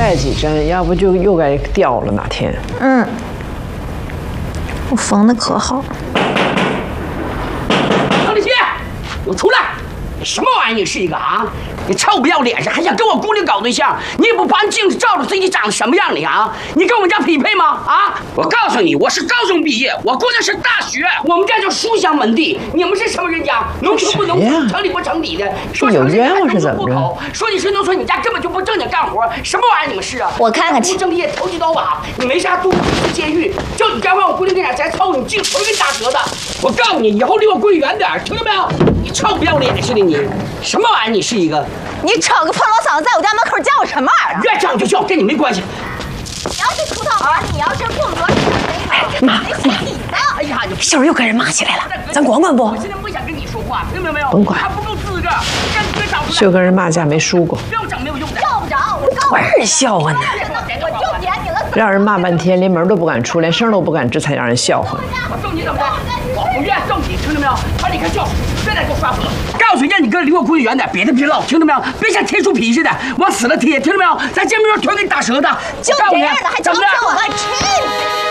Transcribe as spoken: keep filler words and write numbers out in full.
带几针，要不就又该掉了哪天。 嗯，我缝的可好。 张立新，给我出来！什么玩意儿？你是一个啊？你臭不要脸的，还想跟我姑娘搞对象？你也不把镜子照着自己长得什么样你啊？你跟我们家匹配吗？啊！我告诉你，我是高中毕业，我姑娘是大学，我们家就书香门第。你们是什么人家？农村不农村，城里不城里的。说有冤枉是怎么着？ 说你是农村，你家根本就不正经干活，什么玩意儿？你们是啊？ 我看看去。 不正业，投机倒把，你没啥度，去监狱。就你该让我姑娘那点钱，操你净头给你打折的。我告诉你，以后离我闺女远点，听到没有？你臭不要脸似的你，什么玩意儿？你是一个。 你扯个破锣嗓子在我家门口叫我什么玩意儿？ 越叫就叫，跟你没关系。 你要是出趟门，你要是不多， 妈妈， 哎呀， 秀儿又跟人骂起来了，咱管管不？ 我现在不想跟你说话，听明白没有？ 甭管， 他不够资格，赶紧找出来。 秀跟人骂架没输过， 不要整没有用的。 要不着，我告诉玩儿笑话呢。 我就点你了。 让人骂半天，连门都不敢出，连声都不敢吱，才让人笑话。 我揍你怎么的？我不愿揍你，听到没有？快离开教室，别再给我耍泼！告诉你，让你哥离我姑娘远点，别的别唠，听到没有？别像铁树皮似的，往死了贴，听到没有？咱见面腿给你打折的。 就这样的还教我？去！